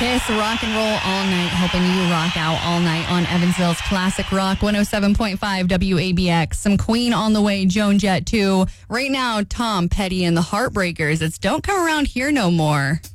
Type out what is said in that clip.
Kiss rock and roll all night, helping you rock out all night on Evansville's Classic Rock 107.5 WABX. Some Queen on the way, Joan Jett too. Right now, Tom Petty and the Heartbreakers. It's Don't Come Around Here No More.